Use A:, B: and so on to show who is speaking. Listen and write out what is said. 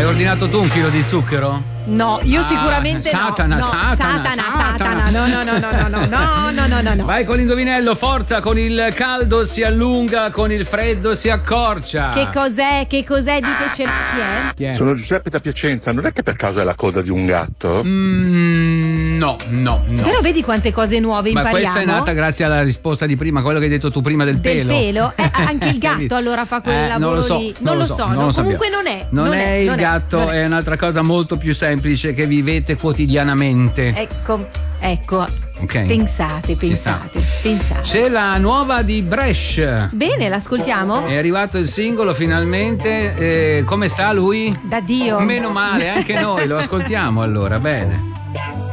A: Hai ordinato tu 1 chilo di zucchero?
B: No, io sicuramente
A: Satana.
B: No.
A: Vai con l'indovinello, forza, con il caldo si allunga, con il freddo si accorcia.
B: Che cos'è? Ditecelo chi è?
C: Sono Giuseppe da Piacenza, non è che per caso è la coda di un gatto?
A: No.
B: Però vedi quante cose nuove impariamo.
A: Ma questa è nata grazie alla risposta di prima, quello che hai detto tu prima del pelo.
B: Del pelo? Anche il gatto allora fa quel lavoro lì. Non lo so. Comunque non è.
A: Non è il gatto, è un'altra cosa molto più semplice che vivete quotidianamente.
B: Ecco.
A: Okay.
B: Pensate.
A: C'è la nuova di Bresh.
B: Bene, l'ascoltiamo?
A: È arrivato il singolo finalmente. Come sta lui?
B: Da Dio.
A: Meno male, anche noi lo ascoltiamo allora, bene.